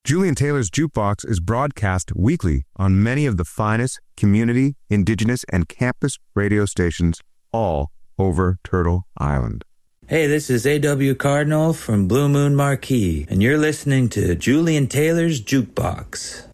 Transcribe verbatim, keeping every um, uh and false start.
Julian Taylor's Jukebox is broadcast weekly on many of the finest community, indigenous, and campus radio stations all over Turtle Island. Hey, this is A W Cardinal from Blue Moon Marquee, and you're listening to Julian Taylor's Jukebox.